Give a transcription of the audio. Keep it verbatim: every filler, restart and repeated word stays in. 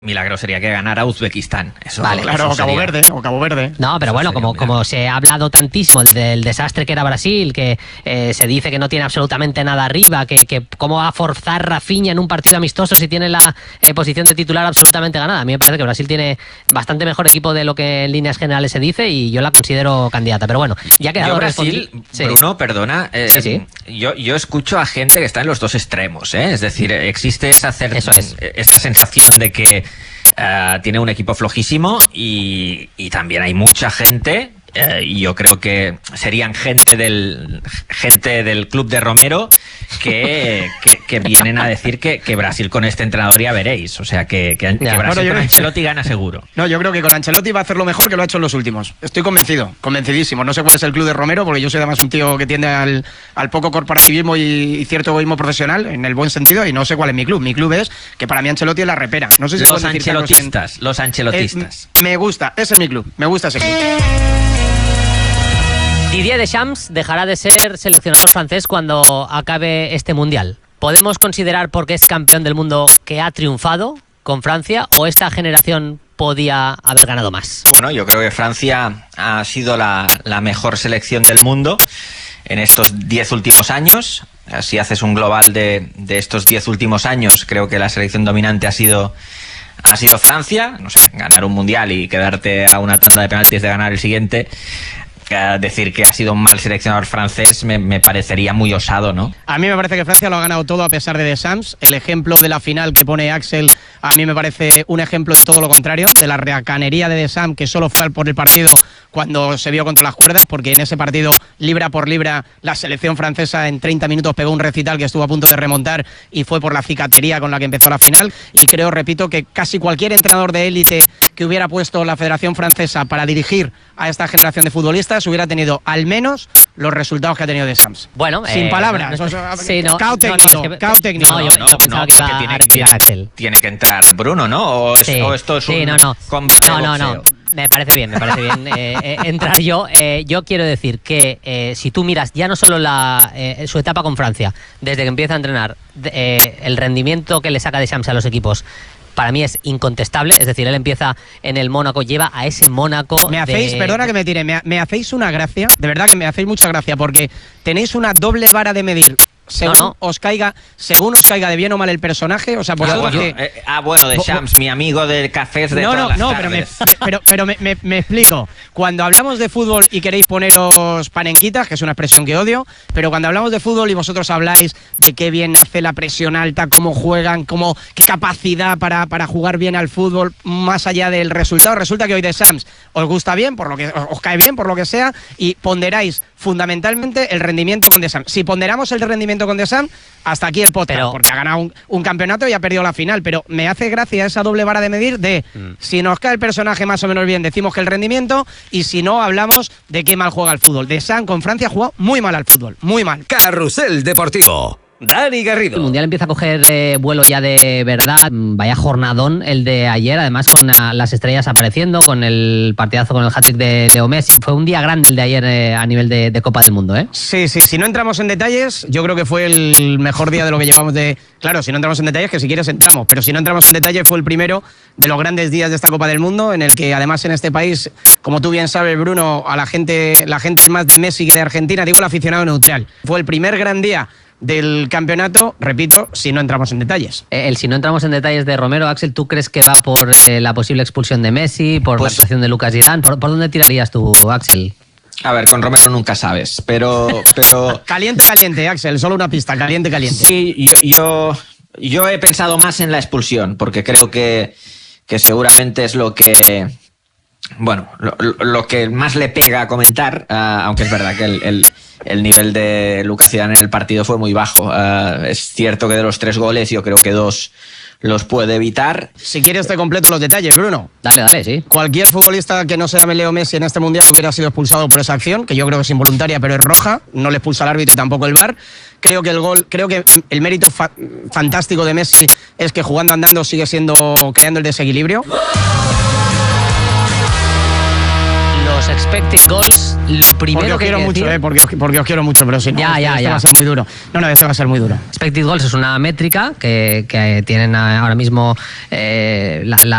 Milagro sería que ganara Uzbekistán. Eso, vale, claro, eso o Cabo sería... Verde, o Cabo Verde. No, pero Eso bueno, como, como se ha hablado tantísimo del desastre que era Brasil, que eh, se dice que no tiene absolutamente nada arriba, que, que cómo va a forzar Rafinha en un partido amistoso si tiene la eh, posición de titular absolutamente ganada. A mí me parece que Brasil tiene bastante mejor equipo de lo que en líneas generales se dice y yo la considero candidata. Pero bueno, ya ha quedado yo Brasil, sí. Bruno, perdona, eh, sí, sí. Yo, yo escucho a gente que está en los dos extremos, ¿eh? Es decir, existe esa, cer- Eso es. esa sensación de que Uh, tiene un equipo flojísimo y, y también hay mucha gente, uh, y yo creo que serían gente del gente del club de Romero que, que, que vienen a decir que, que Brasil con este entrenador ya veréis, o sea que, que, que Ya, Brasil bueno, con yo- Ancelotti gana seguro. No, yo creo que con Ancelotti va a hacer lo mejor que lo ha hecho en los últimos. Estoy convencido, convencidísimo. No sé cuál es el club de Romero, porque yo soy además un tío que tiende al, al poco corporativismo y, y cierto egoísmo profesional, en el buen sentido, y no sé cuál es mi club. Mi club es que para mí Ancelotti es la repera. No sé si Los puedo decir Carlos, en- ancelotistas, los ancelotistas. Eh, me gusta, ese es mi club, me gusta ese club. Didier Deschamps dejará de ser seleccionador francés cuando acabe este mundial. ¿Podemos considerar, porque es campeón del mundo, que ha triunfado con Francia o esta generación podía haber ganado más? Bueno, yo creo que Francia ha sido la, la mejor selección del mundo en estos diez últimos años. Si haces un global de, de estos diez últimos años, creo que la selección dominante ha sido, ha sido Francia. No sé, ganar un mundial y quedarte a una tanda de penaltis de ganar el siguiente. Eh, decir que ha sido un mal seleccionador francés me, me parecería muy osado, ¿no? A mí me parece que Francia lo ha ganado todo a pesar de Deschamps. El ejemplo de la final que pone Axel a mí me parece un ejemplo de todo lo contrario, de la reacanería de Deschamps, que solo fue por el partido cuando se vio contra las cuerdas, porque en ese partido, libra por libra, la selección francesa en treinta minutos pegó un recital que estuvo a punto de remontar y fue por la cicatería con la que empezó la final. Y creo, repito, que casi cualquier entrenador de élite que hubiera puesto la Federación Francesa para dirigir a esta generación de futbolistas hubiera tenido al menos los resultados que ha tenido Deschamps. Bueno, sin eh, palabras. no, o sea, sí, no, cao no, técnico, no, es que- cao técnico. no, yo- yo pensaba que iba porque a tiene, replicar tiene- Axel. tiene que entrar Bruno, ¿no? O, es- Sí, o esto es sí, un no, no. combate No, de no, no. boxeo. Me parece bien, me parece bien eh, eh, entrar yo. Eh, yo quiero decir que eh, si tú miras ya no solo la, eh, su etapa con Francia, desde que empieza a entrenar, de- eh, el rendimiento que le saca Deschamps a los equipos, para mí es incontestable. Es decir, él empieza en el Mónaco, lleva a ese Mónaco. Me hacéis, de- perdona que me tire, me, me hacéis una gracia, de verdad que me hacéis mucha gracia, porque tenéis una doble vara de medir. Según No, no. os caiga, según os caiga de bien o mal el personaje, o sea, Ah, vosotros bueno, que... eh, ah, bueno, de Shams, mi amigo de cafés de No, todas no, las no, pero, me, tardes. me- pero, pero me, me- me explico. Cuando hablamos de fútbol y queréis poneros panenquitas, que es una expresión que odio, pero cuando hablamos de fútbol y vosotros habláis de qué bien hace la presión alta, cómo juegan, cómo, qué capacidad para, para jugar bien al fútbol, más allá del resultado, resulta que hoy de Sams os gusta bien, por lo que os cae bien, por lo que sea, y ponderáis fundamentalmente el rendimiento con De Sam. Si ponderamos el rendimiento con De Sam, hasta aquí el podcast, Pero- porque ha ganado un, un campeonato y ha perdido la final, pero me hace gracia esa doble vara de medir de Mm. si nos cae el personaje más o menos bien, decimos que el rendimiento, y si no, hablamos de qué mal juega el fútbol. De Sam con Francia ha jugado muy mal al fútbol, muy mal. Carrusel Deportivo. Dani Garrido. El Mundial empieza a coger eh, vuelo ya de verdad. Vaya jornadón el de ayer, además con ah, las estrellas apareciendo, con el partidazo con el hat-trick de Leo Messi. Fue un día grande el de ayer eh, a nivel de, de Copa del Mundo, ¿eh? Sí, sí, si no entramos en detalles, yo creo que fue el mejor día de lo que llevamos de... Claro, si no entramos en detalles, que si quieres entramos, pero si no entramos en detalles, fue el primero de los grandes días de esta Copa del Mundo, en el que además en este país, como tú bien sabes, Bruno, a la gente, la gente es más de Messi que de Argentina, digo el aficionado neutral. Fue el primer gran día del campeonato, repito, si no entramos en detalles. Eh, El si no entramos en detalles de Romero, Axel, ¿tú crees que va por eh, la posible expulsión de Messi, por Pues- la actuación de Lucas Zidane? ¿Por, por dónde tirarías tú, Axel? A ver, con Romero nunca sabes, pero... pero Caliente, caliente, Axel, solo una pista, caliente, caliente. sí, yo, yo, yo he pensado más en la expulsión, porque creo que, que seguramente es lo que... Bueno, lo, lo- lo que más le pega a comentar, ah, aunque es verdad que el, el- el nivel de Lucas Zidane en el partido fue muy bajo. Ah, es cierto que de los tres goles yo creo que dos los puede evitar. Si quieres te completo los detalles, Bruno. Dale, dale, sí. Cualquier futbolista que no se llame Leo Messi en este mundial hubiera sido expulsado por esa acción, que yo creo que es involuntaria, pero es roja. No le expulsa el árbitro y tampoco el V A R. Creo que el gol, creo que el mérito fa- fantástico de Messi es que jugando andando sigue siendo creando el desequilibrio. Los expected goals, lo primero Porque os que quiero hay que mucho, decir- eh, porque, os, porque os quiero mucho, pero si no, Ya, este, ya, este ya. va a ser muy duro. No, no, este va a ser muy duro. Expected goals es una métrica que, que tienen ahora mismo eh, la, la